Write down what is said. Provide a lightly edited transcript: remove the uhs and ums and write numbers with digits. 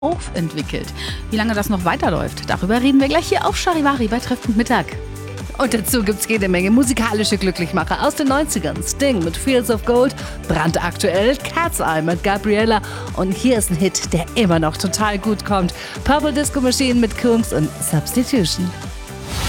entwickelt. Wie lange das noch weiterläuft, darüber reden wir gleich hier auf Charivari bei Treffpunkt Mittag. Und dazu gibt's jede Menge musikalische Glücklichmacher aus den 90ern. Sting mit Fields of Gold, brandaktuell Cat's Eye mit Gabriella. Und hier ist ein Hit, der immer noch total gut kommt. Purple Disco Machine mit Coombs und Substitution.